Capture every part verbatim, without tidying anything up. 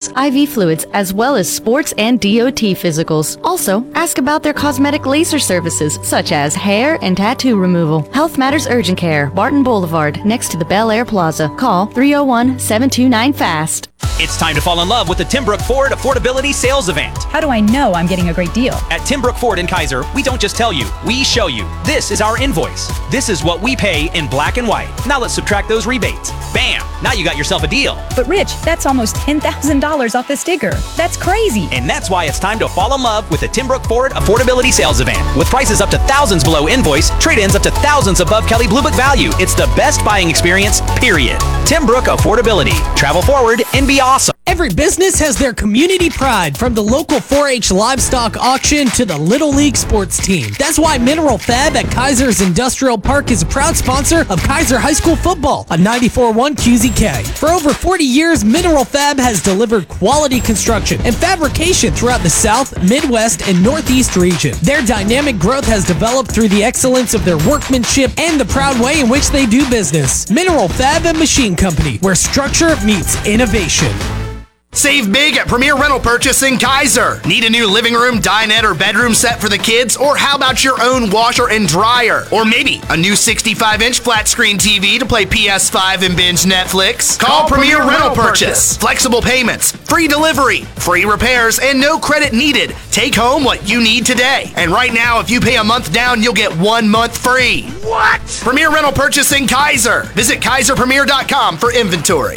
needles, I V fluids, as well as sports and D O T physicals. Also, ask about their cosmetic laser services, such as hair and tattoo removal. Health Matters Urgent Care, Barton Boulevard, next to the Bel Air Plaza. Call three oh one, seven two nine, FAST. It's time to fall in love with the Tim Brook Ford Affordability Sales Event. How do I know I'm getting a great deal? At Tim Brook Ford in Kaiser, we don't just tell you, we show you. This is our invoice. This is what we pay in black and white. Now let's subtract those rebates. Bam! Now you got yourself a deal. But Rich, that's almost ten thousand dollars off the sticker. That's crazy. And that's why it's time to fall in love with the Tim Brook Ford Affordability Sales Event. With prices up to thousands below invoice, trade-ins up to thousands above Kelley Blue Book value. It's the best buying experience, period. Tim Brook Affordability. Travel forward and be awesome. Every business has their community pride, from the local four H livestock auction to the Little League sports team. That's why Mineral Fab at Kaiser's Industrial Park is a proud sponsor of Kaiser High School football on ninety-four point one Q Z K. For over forty years, Mineral Fab has delivered quality construction and fabrication throughout the South, Midwest, and Northeast region. Their dynamic growth has developed through the excellence of their workmanship and the proud way in which they do business. Mineral Fab and Machine Company, where structure meets innovation. Save big at Premier Rental Purchase in Kaiser. Need a new living room, dinette, or bedroom set for the kids? Or how about your own washer and dryer? Or maybe a new sixty-five inch flat screen T V to play P S five and binge Netflix? Call, Call Premier, Premier Rental, Rental Purchase. Purchase. Flexible payments, free delivery, free repairs, and no credit needed. Take home what you need today. And right now, if you pay a month down, you'll get one month free. What? Premier Rental Purchase in Kaiser. Visit Kaiser Premier dot com for inventory.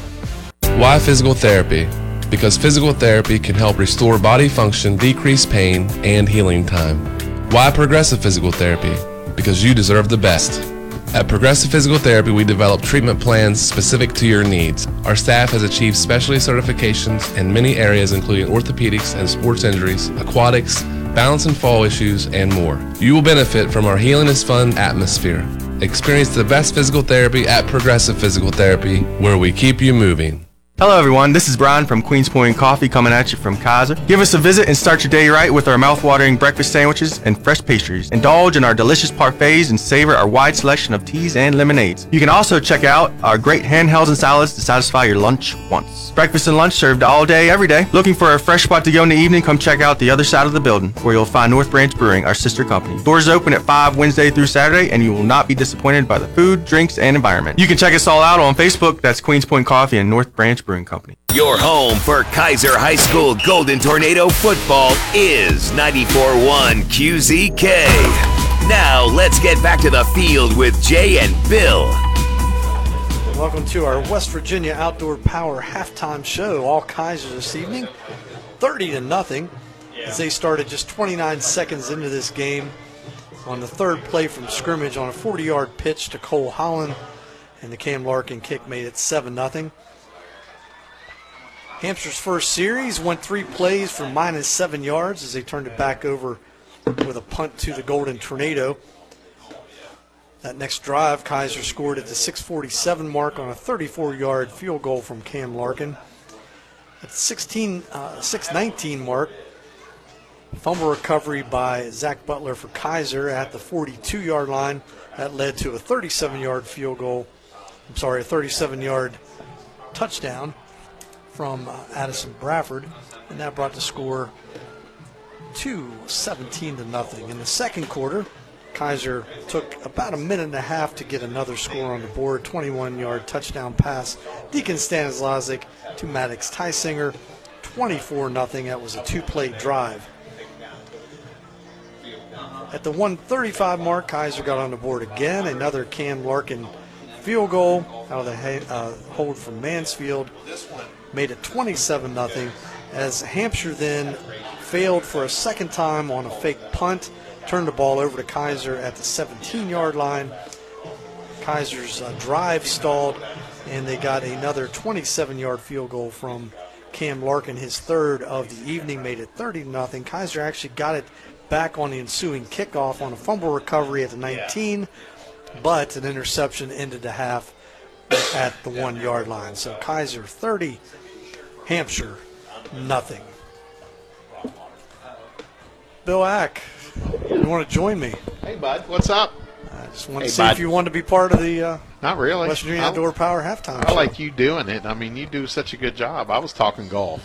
Why physical therapy? Because physical therapy can help restore body function, decrease pain, and healing time. Why Progressive Physical Therapy? Because you deserve the best. At Progressive Physical Therapy, we develop treatment plans specific to your needs. Our staff has achieved specialty certifications in many areas, including orthopedics and sports injuries, aquatics, balance and fall issues, and more. You will benefit from our Healing is Fun atmosphere. Experience the best physical therapy at Progressive Physical Therapy, where we keep you moving. Hello everyone, this is Brian from Queens Point Coffee coming at you from Kaiser. Give us a visit and start your day right with our mouth-watering breakfast sandwiches and fresh pastries. Indulge in our delicious parfaits and savor our wide selection of teas and lemonades. You can also check out our great handhelds and salads to satisfy your lunch wants. Breakfast and lunch served all day, every day. Looking for a fresh spot to go in the evening? Come check out the other side of the building, where you'll find North Branch Brewing, our sister company. Doors open at five Wednesday through Saturday, and you will not be disappointed by the food, drinks, and environment. You can check us all out on Facebook. That's Queens Point Coffee and North Branch Brewing Company. Your home for Kaiser High School Golden Tornado football is ninety-four point one Q Z K. Now let's get back to the field with Jay and Bill. Welcome to our West Virginia Outdoor Power halftime show. All Kaiser this evening, thirty to nothing, as they started just twenty-nine seconds into this game on the third play from scrimmage on a forty-yard pitch to Cole Holland, and the Cam Larkin kick made it seven nothing. Hampshire's first series went three plays for minus seven yards as they turned it back over with a punt to the Golden Tornado. That next drive, Kaiser scored at the six forty-seven mark on a thirty-four-yard field goal from Cam Larkin. At the sixteen, uh, six nineteen mark, fumble recovery by Zach Butler for Kaiser at the forty-two-yard line. That led to a thirty-seven-yard field goal. I'm sorry, a thirty-seven-yard touchdown from uh, Addison Bradford, and that brought the score to seventeen to nothing. In the second quarter, Kaiser took about a minute and a half to get another score on the board. twenty-one-yard touchdown pass, Deacon Stanislazic to Maddox Tysinger, twenty-four nothing. That was a two-play drive. At the one thirty-five mark, Kaiser got on the board again. Another Cam Larkin field goal out of the uh, hold from Mansfield made it twenty-seven nothing, as Hampshire then failed for a second time on a fake punt, turned the ball over to Kaiser at the seventeen-yard line. Kaiser's uh, drive stalled, and they got another twenty-seven-yard field goal from Cam Larkin, his third of the evening, made it thirty to nothing. Kaiser actually got it back on the ensuing kickoff on a fumble recovery at the nineteen, but an interception ended the half at the one-yard line. So Kaiser thirty, Hampshire nothing. Bill Ack, you want to join me? Hey, bud, what's up? I just want hey, to see bud. if you want to be part of the uh, Not really. West Virginia Outdoor Power halftime I show. like you doing it. I mean, you do such a good job. I was talking golf.